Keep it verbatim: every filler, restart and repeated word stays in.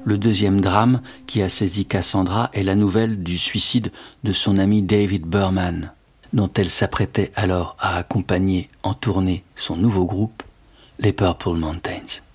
Le deuxième drame qui a saisi Cassandra est la nouvelle du suicide de son ami David Berman, dont elle s'apprêtait alors à accompagner en tournée son nouveau groupe, les Purple Mountains.